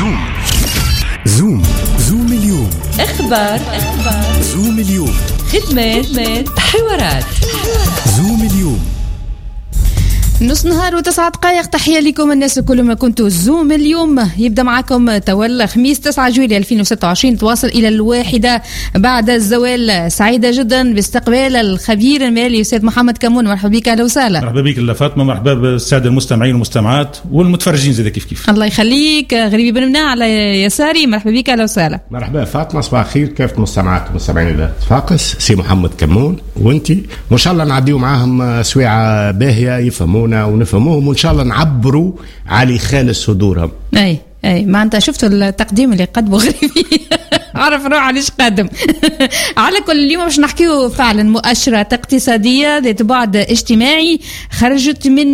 زوم اليوم. اخبار زوم اليوم. خدمات حوارات. زوم اليوم. نص نهار و9 دقائق. تحية لكم الناس كل ما كنتوا زوم اليوم. يبدأ معكم تولى خميس 9 جويلية 2026 تواصل إلى 1 بعد الزوال. سعيدة جدا باستقبال الخبير المالي أستاذ محمد كمون. مرحبا بك. أهلا وسهلا. مرحبا بك فاطمة. مرحبا بالسادة المستمعين والمستمعات والمتفرجين زي كيف. الله يخليك. غريب بن مناع على يساري. مرحبا بك. أهلا وسهلا. مرحبا فاطمة. صباح الخير. كيف المستمعات والمستمعين إذا تفاقس سي محمد كمون وانتي وإن شاء الله نعديو معاهم سويعة باهية يفهمون ونفهموهم وإن شاء الله نعبروا على خالص صدورهم. أي ما أنت شفت التقديم اللي قدمه غريبي. عرف روح عليش قادم. على كل اليوم باش نحكيو فعلا مؤشرات اقتصادية ذات بعد اجتماعي خرجت من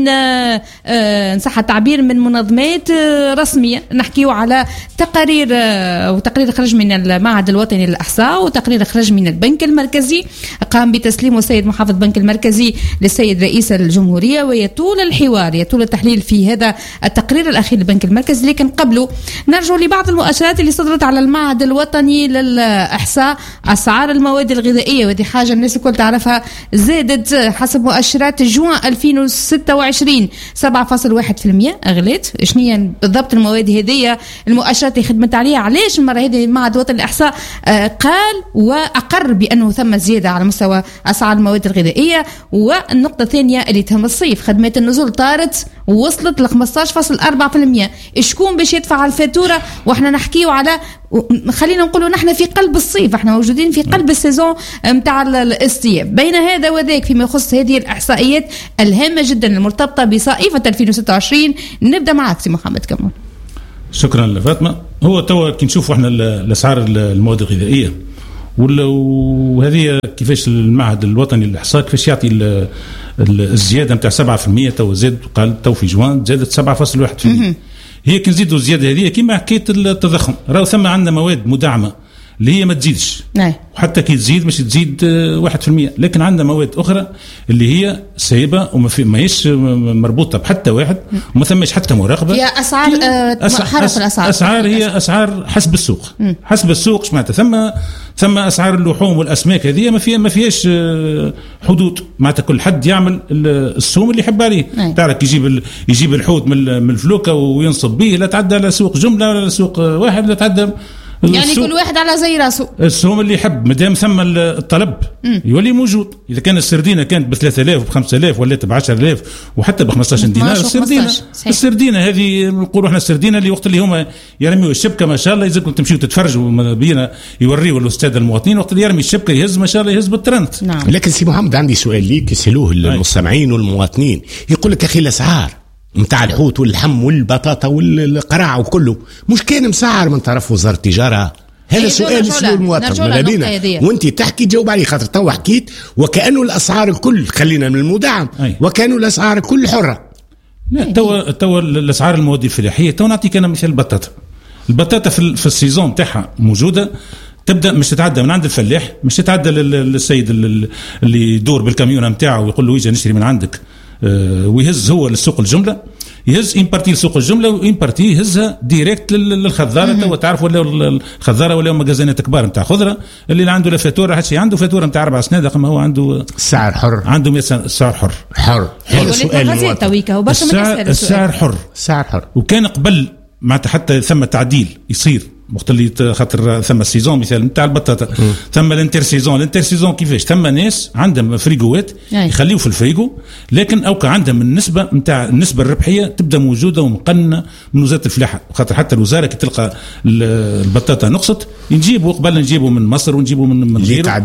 نصح التعبير من منظمات رسمية. نحكيو على تقارير وتقرير خرج من المعهد الوطني للإحصاء وتقرير خرج من البنك المركزي قام بتسليمه السيد محافظ البنك المركزي للسيد رئيس الجمهورية. ويطول الحوار يطول التحليل في هذا التقرير الأخير للبنك المركزي. لكن قبله نرجع لبعض المؤشرات اللي صدرت على المعهد الوطني للإحصاء. أسعار المواد الغذائية وهذه حاجة الناس الكل تعرفها زادت حسب مؤشرات جوان 2026 7.1%. أغلت. شنيا بالضبط المواد هذه المؤشرات اللي خدمت عليها؟ علاش المرة هذه المعهد الوطني للإحصاء قال وأقر بأنه ثم زيادة على مستوى أسعار المواد الغذائية؟ والنقطة الثانية اللي تهم الصيف خدمات النزول طارت ووصلت ل 15.4%. شكون باش يدفع الفاتورة؟ واحنا نحكيو على خلينا نقولوا نحن في قلب الصيف. احنا موجودين في قلب السيزون متاع الاستياب. بين هذا وذاك فيما يخص هذه الإحصائيات الهامة جدا المرتبطة بصائفة 2026. نبدأ معك سي محمد كمون. شكرا فاطمة. هو توا كي نشوفوا احنا الأسعار المواد الغذائية وهذه كيفاش المعهد الوطني للإحصاء كيفاش يعطي الزيادة متاع 7%. تو زاد قال تو في جوان زادت 7.1%. هي كي نزيدوا الزيادة هذه كيما حكاية التضخم راهو ثم عندنا مواد مدعمة اللي هي ما تزيدش وحتى كي تزيد مش تزيد 1%. لكن عندنا مواد أخرى اللي هي سايبة وما هيش مربوطة بحتى واحد وما ثمش حتى مراقبة. هي أسعار حرف الأسعار. أسعار هي أسعار حسب السوق. حسب السوق شمعت ثم أسعار اللحوم والأسماك هذه ما فيهاش حدود. معناتها كل حد يعمل السوم اللي يحب عليه. تعرف يجيب الحوت من الفلوكة وينصب به لا تعدى على سوق جملة ولا سوق واحد لا تعدى يعني كل واحد على زي راسه. السوم اللي يحب مدام ثم الطلب يولي موجود. إذا كان السردينة كانت ب3000 وب5000 ولات ب10000 وحتى ب15 دينار السردينة هذه نقولوا احنا السردينة اللي وقت اللي هما يرميوا الشبكة ما شاء الله يزيدكم تمشيوا تتفرجوا بينا يوريوا الأستاذ المواطنين وقت اللي يرمي الشبكة يهز ما شاء الله يهز بالترنت. نعم. لكن سي محمد عندي سؤال ليك يسألوه المستمعين والمواطنين. يقول لك أخي الأسعار متاع الحوت واللحم والبطاطا والقراع وكله مش كان مسعر من طرف وزارة التجارة؟ هذا سؤال يسألوه المواطن مدابينا وانت تحكي جاوب عليه خاطر توا حكيت وكأنه الأسعار الكل خلينا من المدعم وكأنه الأسعار الكل حرة. لا توا الأسعار المواد الفلاحية. تو نعطيك أنا مثال البطاطا في السيزون تاعها موجودة. تبدأ مش تتعدى من عند الفلاح مش تتعدى للسيد اللي يدور بالكاميون متاعه ويقول له يجي نشتري من عندك ويهز هو للسوق الجملة. يهز إن بارتي لسوق الجملة وإن بارتي يهزها ديريكت للخضارة. تو تعرف ولا الخضارة ولا مجازينات كبار نتاع خضرة اللي عنده لا فاتورة هادشي عنده فاتورة نتاع 4 سنوات ما هو عنده سعر حر. عنده 100 سعر حر. هذا سؤال السعر حر. وكان قبل معناتها حتى ثم تعديل يصير وقت اللي خاطر ثم السيزون مثال نتاع البطاطا ثم الانتر سيزون كيفاش ثم ناس عندهم فريغوات يخليوا في الفريغو. لكن اوقع عندهم النسبه نتاع النسبه الربحيه تبدا موجوده ومقننه من وزاره الفلاحه. خاطر حتى الوزاره كي تلقى البطاطا نقصت نجيبوا قبل نجيبوا من مصر ونجيبوا من غيره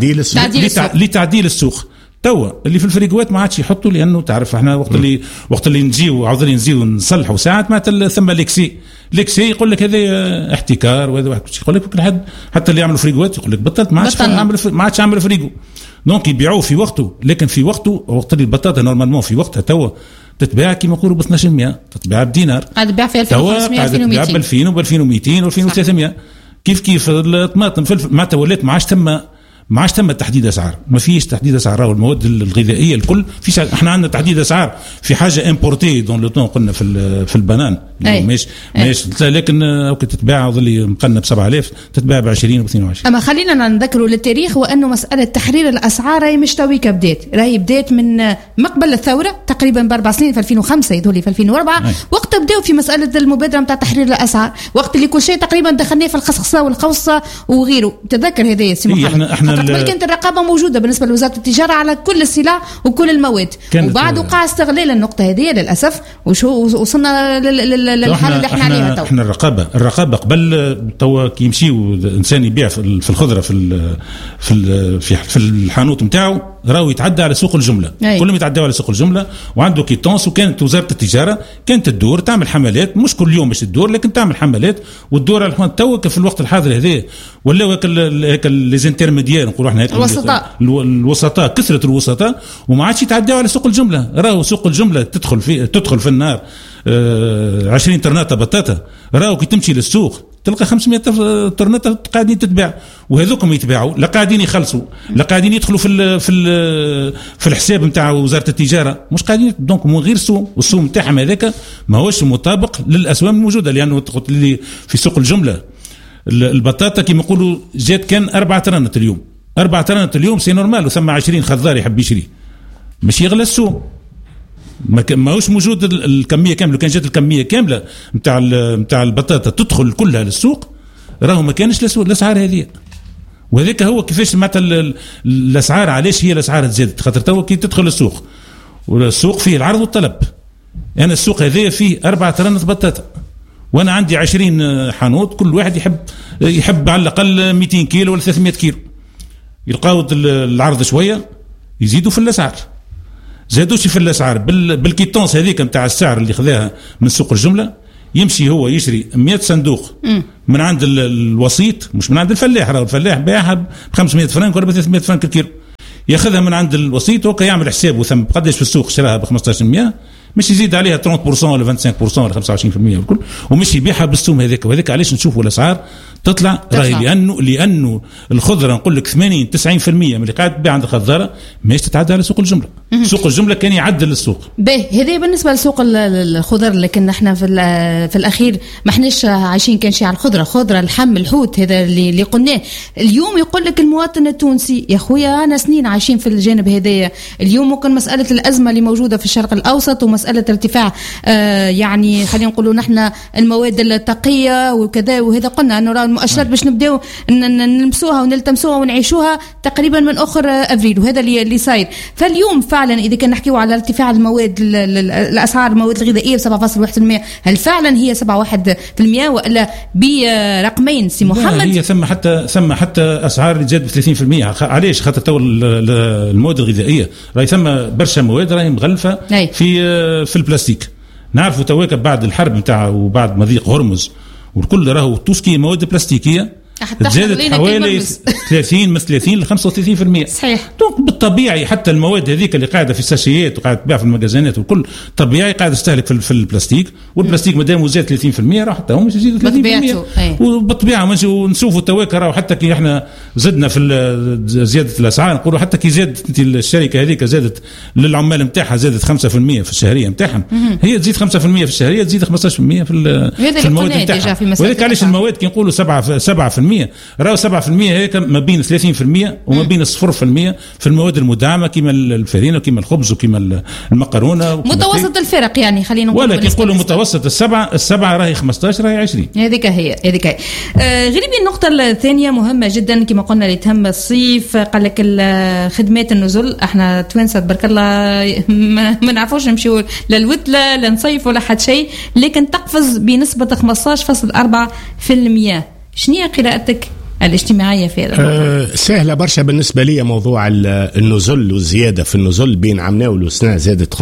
لتعديل السوق. توا اللي في الفريقوات ما عادش يحطوا لانه تعرف احنا وقت اللي نجيو عاوزين نزيدوا نصلحوا ساعات ما ثم ليكسي يقول لك هذا احتكار وهذا واحد يقول لك كل حد حتى اللي يعملوا فريقوات يقول لك بطلت ما عادش عامل فريقو دونك يبيعوه في وقته. لكن في وقته وقت اللي البطاطا نورمالمون في وقتها توا تتباع كيما نقولوا ب 1200 تتباع بدينار قاعد تبيع في 2500 2200 ب 2000 و 2200 و 2200 كيف الطماطم معناتها ولات ما ما عادش تم تحديد اسعار، ما فيش تحديد اسعار. راهو المواد الغذائيه الكل فيش. احنا عندنا تحديد اسعار في حاجه امبورتي دون لو طون، قلنا في البنان ماشي لكن اوكي تتباع ظل مقلنا ب 7000 تتباع ب 20 و 22. اما خلينا نذكروا للتاريخ وانه مساله تحرير الاسعار راهي مش تويكه بدات، راهي بدات من مقبل الثوره تقريبا ب4 سنين، في 2005 يدولي في 2004 وقت بداوا في مساله المبادره نتاع تحرير الاسعار، وقت اللي كل شيء تقريبا دخلناه في الخصخصه والقوصه وغيره. تذكر هذا يا سي محمد؟ احنا قبل كانت الرقابه موجوده بالنسبه لوزاره التجاره على كل السلع وكل المواد، وبعد وقع استغلال النقطه هذه للاسف وصلنا للحاله اللي احنا عليها تو. احنا الرقابه قبل توا كي يمشيو انسان يبيع في الخضره في الحانوت نتاعو راهو يتعدى على سوق الجمله، كلهم يتعدوا على سوق الجمله وعنده كيتونس. وكانت وزاره التجاره كانت تدور تعمل حملات، مش كل يوم باش تدور لكن تعمل حملات وتدور على تو في الوقت الحاضر هذا. ولا هيك ليزانترميديير نقولوا احنا هيك الوسطاء كثره الوسطاء وما عادش يتعدوا على سوق الجمله. راهو سوق الجمله تدخل في النهار 20 طرناطه بطاطا، راهو كي تمشي للسوق تلقى 500 طرناطه قاعدين تتباع، وهذوكم يتباعوا لا قاعدين يخلصوا لا قاعدين يدخلوا في الحساب نتاع وزاره التجاره، مش قاعدين. دونك من غير السوق نتاعهم هذاك ما هوش مطابق للاسواق الموجوده. لانه قلت لي في سوق الجمله البطاطا كما يقولوا جات كان 4 طرنات اليوم، 4 طرنات اليوم سي نورمال، وثم 20 خضار يحب يشري مش يغلى السوق، ما هوش موجود الكميه كامله. كان جات الكميه كامله نتاع البطاطا تدخل كلها للسوق راهو ما كانش الاسعار هذه. وهذاك هو كيفاش معناتها الاسعار علاش هي الاسعار تزادت، خاطر تو كي تدخل السوق والسوق فيه العرض والطلب. انا السوق هذايا فيه 4 طرنات بطاطا وانا عندي 20 حانوت، كل واحد يحب على الاقل 200 كيلو ولا 300 كيلو. يلقاو العرض شويه يزيدوا في الاسعار، زادوش في الاسعار بالكيتونس هذيك نتاع السعر اللي خذاها من سوق الجمله. يمشي هو يشري 100 صندوق من عند الوسيط مش من عند الفلاح، راه الفلاح باعها ب 500 فرنك ولا ب 300 فرنك الكيلو، ياخذها من عند الوسيط وكا يعمل حسابه ثم قداش في السوق شراها ب 15%، مش يزيد عليها 30% ولا 25% ولا 25% والكل، ومش يبيعها بالسوم هذاك. وهذاك علاش نشوفوا الاسعار تطلع راهي لانه الخضره نقول لك 80-90% من اللي قاعد تبيع عند الخضاره ماهيش تتعدى على سوق الجمله. سوق الجمله كان يعدل السوق. هذه بالنسبه لسوق الخضر، لكن احنا في الاخير ما احناش عايشين كان شيء على الخضره اللحم الحوت هذا اللي قلناه. اليوم يقول لك المواطن التونسي يا خويا انا سنين عايشين في الجانب هذايا. اليوم ممكن مساله الازمه اللي موجوده في الشرق الاوسط ومساله ارتفاع يعني خلينا نقولوا نحن المواد الطاقيه وكذا، وهذا قلنا انه المؤشرات باش نبداو نلمسوها ونلتمسوها ونعيشوها تقريبا من اخر افريل، وهذا اللي صاير. فاليوم فعلا اذا كان نحكيو على ارتفاع المواد الاسعار المواد الغذائيه ب 7.1%، هل فعلا هي 7.1% ولا برقمين سي محمد؟ هي ثم حتى اسعار اللي زادت ب 30%. علاش؟ خاطر تو المواد الغذائيه راهي ثم برشا مواد راهي مغلفه في البلاستيك. نعرفوا تواكب بعد الحرب نتاع وبعد مضيق هرمز والكل راهو توسكي مواد بلاستيكيه زادت حوالي 30 ل 35%. صحيح. دونك بالطبيعي حتى المواد هذيك اللي قاعده في الساشيات وقاعده تباع في المجازانات والكل طبيعي قاعده تستهلك في البلاستيك، والبلاستيك ما دام زاد 30% راح حتى هم يزيدوا 30%. وبالطبيعه ونشوفوا تواكا راهو حتى كي احنا زدنا في زياده الاسعار نقولوا حتى كي زادت الشركه هذيك زادت للعمال نتاعها زادت 5% في الشهريه نتاعهم، هي تزيد 5% في الشهريه تزيد 15% في المواد نتاعها. وهذاك علاش المواد كي نقولوا 7% راهو 7% هيك ما بين 30% وما بين 0% في المواد المدعمه كما الفرينه وكما الخبز وكما المقرونه متوسط الفرق يعني خلينا نقول. ولا كي يقولوا متوسط السبعه راهي 15 راهي 20. هذيك هي غريبي. النقطه الثانيه مهمه جدا كما قلنا اللي تهم الصيف، قال لك خدمات النزل. احنا توانسه تبارك الله ما نعرفوش نمشيو للوتله لا نصيف ولا حد شيء، لكن تقفز بنسبه 15.4%. شنو هي قراءتك الاجتماعيه في هذا؟ سهله برشا بالنسبه لي. موضوع النزل والزياده في النزل بين عام ناول وسنه زادت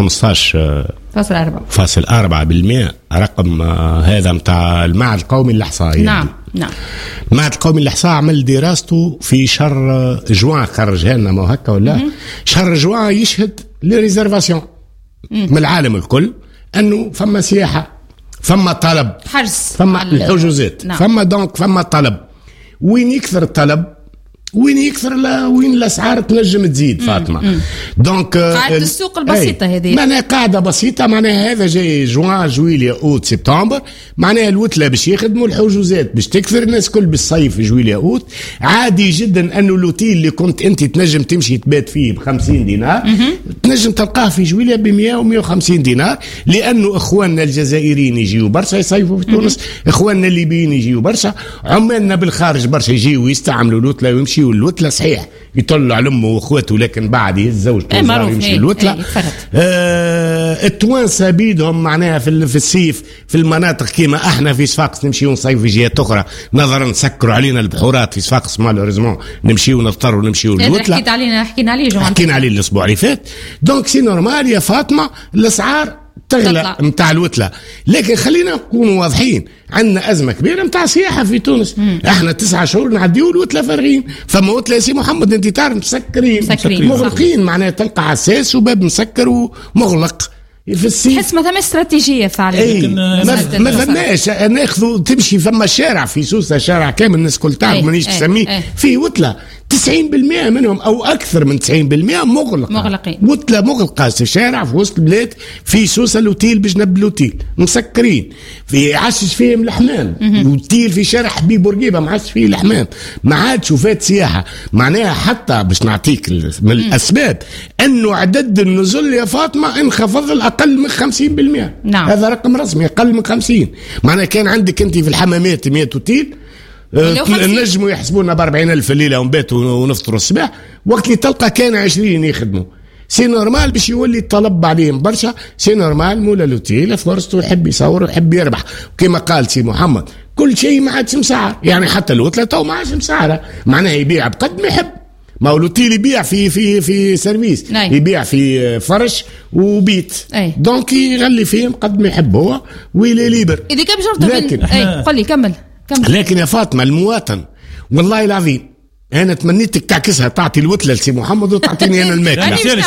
15.4%. رقم هذا متاع المعهد القومي للاحصاء. نعم. المعهد القومي للاحصاء عمل دراسته في شهر جوان، خرجها لنا ما هكا ولا شهر جوان يشهد لريزرفاسيون من العالم الكل انه فما سياحه، فما طلب، حرص، فما الحجوزات. نعم. فما طلب. وين يكثر الطلب وين يكثر وين الاسعار تنجم تزيد فاطمه. دونك قاعده السوق البسيطه هذه معناها قاعده بسيطه، معناها هذا جاي جوان جويليا اوت سبتمبر، معناها الوتله باش يخدموا الحجوزات باش تكثر، الناس كل بالصيف جويليا اوت. عادي جدا انه الاوتيل اللي كنت انت تنجم تمشي تبات فيه ب50 دينار تنجم تلقاه في جويليا ب100 و150 دينار، لانه اخواننا الجزائريين يجيوا برشا يصيفوا في تونس، اخواننا الليبيين يجيوا برشا، عمالنا بالخارج برشا يجيوا ويستعملوا الوتله ويمشوا الوتله. صحيح يطلع على امه واخواته، لكن بعد يتزوج يمشي الوتله. التوانسه بيدهم معناها في الصيف في المناطق كيما احنا في صفاقس نمشيو نصيف في جهات اخرى، نظرا نسكروا علينا البحورات في صفاقس مالوريزمون نمشيو نضطروا نمشيو الوتله. حكينا عليه الاسبوع اللي فات. دونك سي نورمال يا فاطمه الاسعار تغلى متاع الوتله، لكن خلينا نكونوا واضحين، عندنا ازمه كبيره متاع سياحه في تونس. احنا 9 شهور نعديو الوتله فارغين، فما وتله يا سي محمد انت تعرف مسكرين مغلقين، معناها تلقى عساس وباب مسكر ومغلق في الصيف. تحس ما ثماش استراتيجيه فعلا. ما فماش ناخذوا تمشي فما شارع في سوسه، شارع كامل الناس كل تعرف مانيش تسميه فيه وتله 90% منهم او اكثر من 90% مغلقين. وتله مغلقه في شارع في وسط البلاد في سوسه، الاوتيل بجنب الاوتيل مسكرين، في عشش فيهم الحمام، اوتيل في شارع حبيب بورقيبه ما عادش فيه الحمام، ما عادش وفات سياحه. معناها حتى باش نعطيك من الاسباب انه عدد النزل يا فاطمه انخفض الاقل من 50%. نعم. هذا رقم رسمي اقل من 50. معناها كان عندك انت في الحمامات 100 اوتيل النجموا يحسبونا ب40,000 الليله ونباتوا ونفطروا الصباح، وقت اللي تلقى كان 20 يخدموا. سي نورمال باش يولي الطلب عليهم برشا. سي نورمال مولا لوتيل فرصته يحب يصور ويحب يربح، وكما قال سي محمد كل شيء ما عادش مسعر، يعني حتى الوتله تو ما عادش مسعره، معناها يبيع بقد ما يحب. ما هو الاوتيل يبيع في سيرفيس، يبيع في فرش وبيت، دونك يغلي فيهم قد ما يحب هو ويلي ليبر. اذا كان بشرط قل لي كمل. لكن يا فاطمه المواطن والله العظيم انا تمنيتك تعكسها، تعطي الوتله لسي محمد وتعطيني انا الماكله.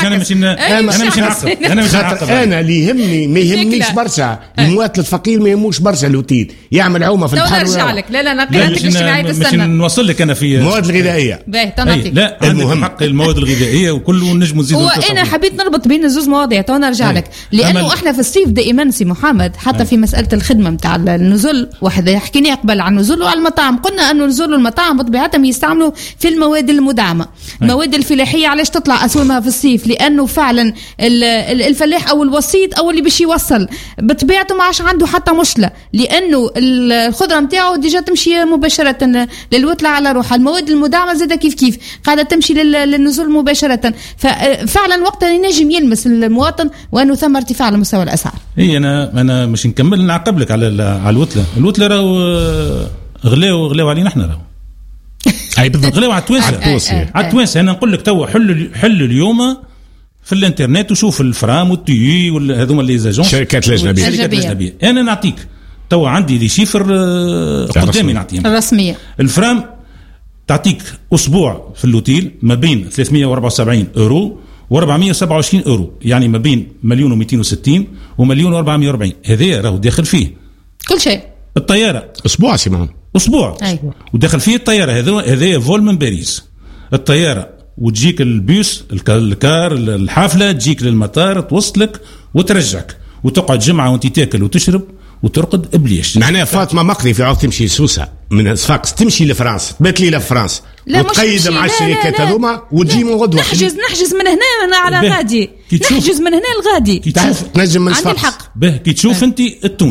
انا اللي يهمني ما يهمنيش برشا المواطن الفقير، ما يهموش برشا الاوتيل يعمل عومه في البحر. نرجع لك لا نقلتك اجتماعيه السنه نوصل لك انا في المواد الغذائيه. لا المهم حق المواد الغذائيه وكله نجم نزيد. وانا حبيت نربط بين الزوز مواضيع تو نرجع لك، لانه احنا في الصيف دائما سي محمد حتى في مساله الخدمه نتاع النزل، واحد حكينا قبل عن النزل وعلى المطاعم، قلنا انه النزل والمطاعم بطبيعتهم يستعملوا في المواد المدعمه. المواد الفلاحيه علاش تطلع اسهمها في الصيف؟ لانه فعلا الفلاح او الوسيط او اللي باش يوصل بطبيعته ما عادش عنده حتى مشكله، لانه الخضره نتاعو ديجا تمشي مباشره للوتله على روحها. المواد المدعمه زاده كيف قاعده تمشي للنزول مباشره، ففعلا وقتها ينجم يلمس المواطن وانه ثم ارتفاع لمستوى الاسعار. انا مش نكمل نعقب لك على الوتله راهو غلاو علينا احنا راهو اي بالضبط غلاو على التوانسه. انا نقول لك توا حلوا اليوم في الانترنت وشوف الفرام والتي هذوما اللي زاجون شركات الاجنبيه. انا نعطيك توا عندي دي شيفر قدامي نعطيهم الرسميه. الفرام تعطيك اسبوع في الاوتيل ما بين 374 اورو و427 اورو، يعني ما بين 1,260 و1,440. هذا راهو داخل فيه كل شيء. الطياره اسبوع سيمان اسبوع وداخل فيه الطياره. هذا فول من باريس الطياره، وتجيك البيس الكار الحافله تجيك للمطار توصلك وترجعك وتقعد جمعه وانت تاكل وتشرب وترقد بليش. معناها فاطمه مقضي في عاود تمشي سوسه من صفاقس تمشي لفرنسا تبات ليله في فرنسا وتقيد مع الشركات هذوما وتجي من غدوه. نحجز من هنا على غادي، نحجز من هنا لغادي تنجم من صفاقس. كي تشوف انت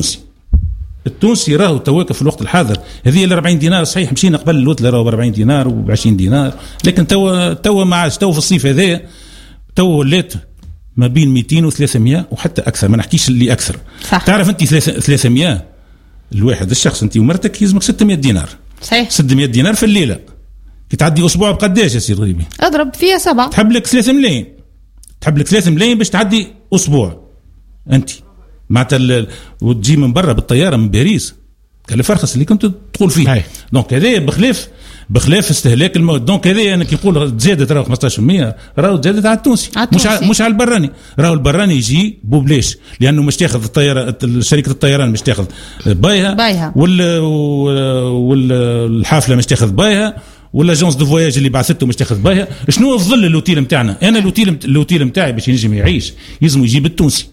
التونسي راهو تواقف في الوقت الحاضر هذه ال 40 دينار. صحيح مشينا قبل الوتله راهو ب 40 دينار وب 20 دينار، لكن توا ما عادش. توا في الصيف هذا توا ولات ما بين 200 و 300 وحتى اكثر، ما نحكيش اللي اكثر. صح. تعرف انت 300 الواحد الشخص انت ومرتك يلزمك 600 دينار. صحيح 600 دينار في الليله. كي تعدي اسبوع بقداش يا سي غريبي؟ اضرب فيها 7. تحب لك 3 ملايين، تحب لك 3 ملايين باش تعدي اسبوع انت معناتها وتجي من برا بالطياره من باريس كلف ارخص اللي كنت تدخل فيه. دونك هذا بخلاف استهلاك المواد. دونك هذا انا كي نقول زادت راهو 15% راهو زادت على التونسي مش على البراني. راهو البراني يجي بوبليش لانه مش تاخذ الطياره شركه الطيران مش تاخذ بايها والحافله مش تاخذ بايها ولا جونس دو فواياج اللي بعثته باش تاخذ بها. شنو هو الظل اللوتيل نتاعنا؟ انا اللوتيل نتاعي باش ينجم يعيش يلزم يجيب التونسي،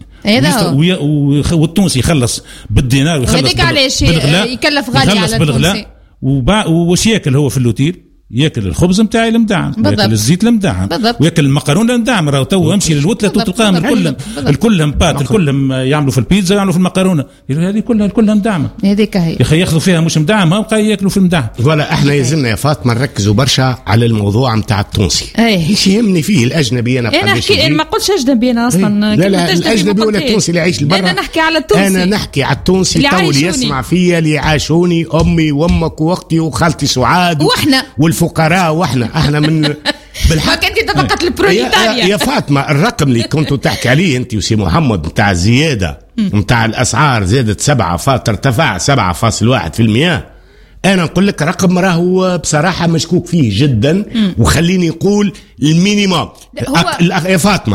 والتونسي يخلص بالدينار ويخلص بالغلاء، يكلف غالي على التونسي. وش ياكل هو في اللوتيل؟ ياكل الخبز نتاعي المدعم، ياكل الزيت المدعم، وياكل المقارونه المدعم. راه تو امشي للوتله تلقاهم الكلهم بات، الكلهم يعملوا في البيتزا، يعملوا في المقارونه، هذه كلها مدعمه. هذيك هي يا اخي ياخذوا فيها مش مدعمه وبقى ياكلوا في المدعم. ولا احنا يلزمنا يا فاطمه نركزوا برشا على الموضوع نتاع التونسي. ايش يهمني فيه الاجنبي؟ انا ما قلتش اجنبي انا اصلا. لا الاجنبي ولا التونسي اللي يعيش لبرا. انا نحكي على التونسي، انا نحكي على التونسي اللي يسمع فيا، اللي عاشوني امي وامك واختي وخالتي سعاد واحنا والفقراء، واحنا من بالحق انت طبقه البروليتاريا. يا فاطمه الرقم اللي كنتوا تحكي عليه انت وسي محمد نتاع الزياده نتاع الاسعار، زادت 7 ارتفع 7.1%. انا نقول لك رقم راهو بصراحه مشكوك فيه جدا. وخليني نقول المينيموم يا فاطمه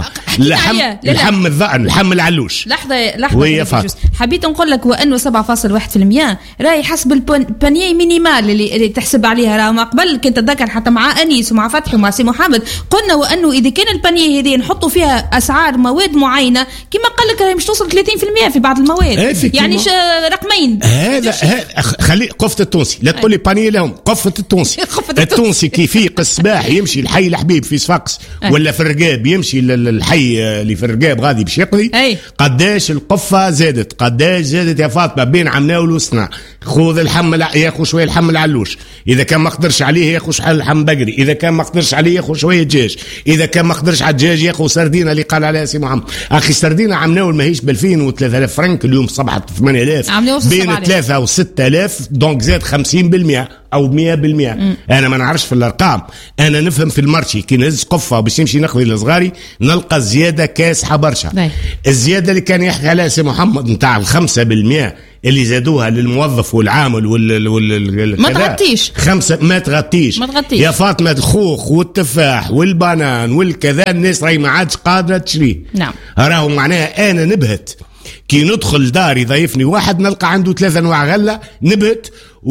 اللحم العلوش. لحظه حبيت نقول لك وانه 7.1% راهي حسب البانيه مينيمال اللي تحسب عليها. راه ما قبل كنت اتذكر حتى مع انيس ومع فتحي ومع سي محمد قلنا وانه اذا كان البانيه هذه نحطوا فيها اسعار مواد معينه كما قال لك راهي مش توصل 30% في بعض المواد، يعني رقمين. هذا خلي قفه التونسي، لا تقول لي بانيه لهم قفه التونسي كيف يفيق الصباح يمشي الحي الحبيب في صفاقس ولا في الرقاب، يمشي للحي اللي في الرقاب غادي باش يقضي. قداش القفه زادت، قداش زادت يا فاطمه بين عمناول وصنع. خذ ياخذ شويه اللحم العلوش، اذا كان ما قدرش عليه ياخذ لحم بقري، اذا كان ما قدرش عليه ياخذ شويه دجاج، اذا كان ما قدرش على الدجاج ياخذ سردينه اللي قال عليها سي محمد. اخي سردينه عمناول ماهيش ب 2000 و 3000 فرنك، اليوم صبحت 8000 بين 3 و 6000، دونك زاد 50% او 100%. انا ما نعرفش في الارقام، انا نفهم في المارشي كي نهز قفه باش نمشي نقضي لصغاري نلقى الزياده كاسحه برشا. الزياده اللي كان يحكي عليها سي محمد نتاع 5% اللي زادوها للموظف والعامل ما تغطيش 5 ما تغطيش يا فاطمه. الخوخ والتفاح والبنان والكذا الناس راهي ما عادش قادره تشريه. نعم راهو معناها انا نبهت كي ندخل داري ضيفني واحد نلقى عنده 3 أنواع غله، نبهت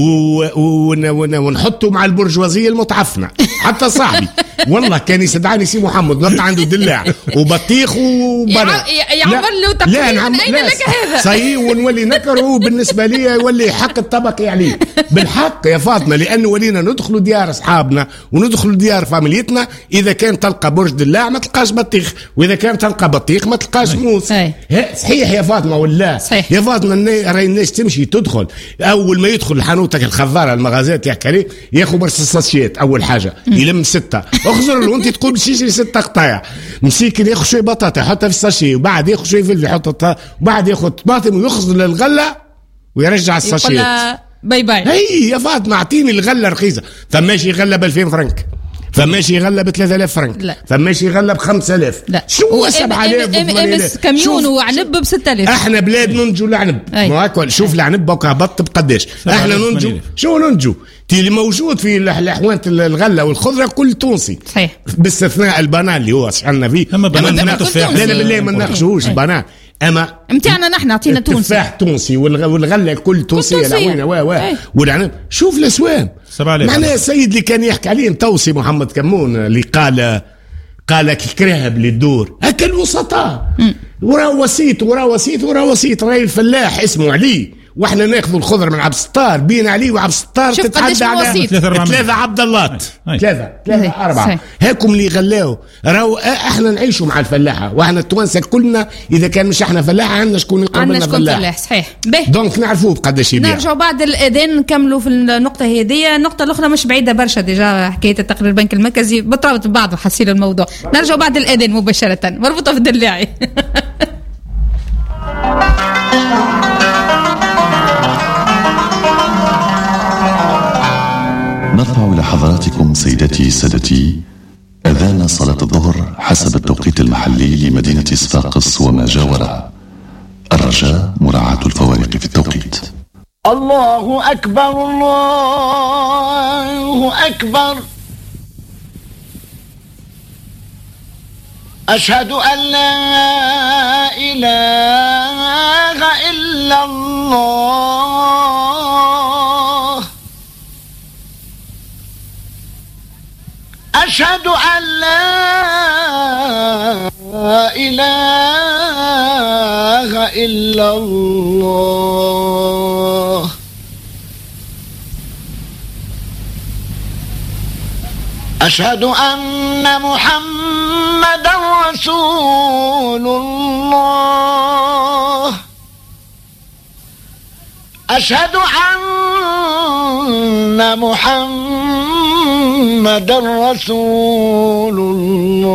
ونحطه مع البرجوازيه المتعفنه. حتى صاحبي والله كان يستدعاني سي محمد نلقى عنده دلاع وبطيخ وبنا يعمل له تقريبا اين لك هذا صحيح، ونولي نكره بالنسبه لي يولي حق الطبق عليه بالحق يا فاطمه، لانه ولينا ندخلوا ديار اصحابنا وندخلوا ديار فاميليتنا. اذا كان تلقى برج دلاع ما تلقاش بطيخ، واذا كان تلقى بطيخ ما تلقاش موس. صحيح يا فاطمه ولا صحيح. يا فاطمه راهي الناس تمشي تدخل اول ما يدخل حانوتك الخضاره المغازات يحكي عليه ياخذ برشا ساشيات. اول حاجه يلم 6 اخزر له وانت تقول باش يشري 6 قطايع مسيكن، ياخذ شويه بطاطا يحطها في الساشي، وبعد ياخذ شويه فلفل يحطها، وبعد ياخذ طماطم ويخزر للغله ويرجع الساشيات. باي باي. هي يا فاطمه اعطيني الغله رخيصه. فماشي غله ب 2000 فرنك، فماشي غله ب 3000 فرنك، فماشي غله ب 5000. شو 7000 امس كميون وعنب ب 6000. احنا بلاد ننجو العنب ما هكا. شوف العنب بقى هبط بقداش. احنا ننجو شو ننجو اللي موجود في الاحوان الغله والخضره كل تونسي صحيح، باستثناء البنان اللي هو شحالنا فيه. لا بالله ما نناقشوش البنان، اما امتعنا نحن عطينا تونسي، التفاح تونسي والغله كل تونسيه العوينه والعنب. شوف الاسوام معناها السيد اللي كان يحكي عليه توصي محمد كمون اللي قال الكراهب اللي تدور هكا الوسطاء وراه وسيط راهي الفلاح اسمه علي، واحنا ناخذ الخضر من عبد الستار بين علي وعبد الستار تتعدى على 3 عبد الله 3 هاكم اللي غلاو. راهو احنا نعيشوا مع الفلاحه، واحنا التوانسه كلنا اذا كان مش احنا فلاحه عندنا شكون يقرب لنا فلاح. صحيح. دونك نعرفوا بقداش يبيع. نرجعوا بعد الاذان نكملوا في النقطه هذه. النقطه الاخرى مش بعيده برشا، ديجا حكايه التقرير البنك المركزي بترابط ببعض وحسيل الموضوع. نرجعوا بعد الاذان مباشره مربوطه في الدلاعي. نرفع إلى حضراتكم سيدتي سادتي أذان صلاة الظهر حسب التوقيت المحلي لمدينة صفاقس وما جاورها. الرجاء مراعاة الفوارق في التوقيت. الله أكبر الله أكبر، أشهد أن لا إله إلا الله أشهد أن لا إله إلا الله أشهد أن محمدا رسول الله أشهد أن محمدا رسول الله